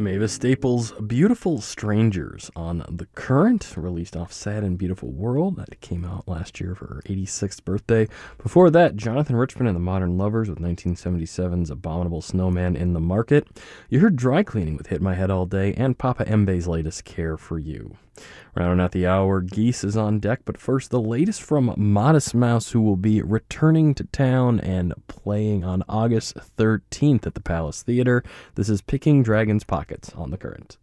Mavis Staples' Beautiful Strangers on The Current, released off Sad and Beautiful World. That came out last year for her 86th birthday. Before that, Jonathan Richman and the Modern Lovers with 1977's Abominable Snowman in the Market. You heard Dry Cleaning with Hit My Head All Day, and Papa Embe's latest Care for You. Rounding out the hour, Geese is on deck, but first, the latest from Modest Mouse, who will be returning to town and playing on August 13th at the Palace Theater. This is Picking Dragon's Pockets on The Current.